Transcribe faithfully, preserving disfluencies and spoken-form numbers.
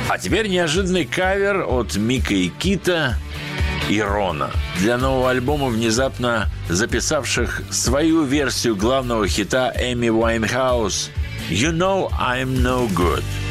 А теперь неожиданный кавер от Мика и Кита и Рона для нового альбома, внезапно записавших свою версию главного хита Эми Уайнхаус «You Know I'm No Good».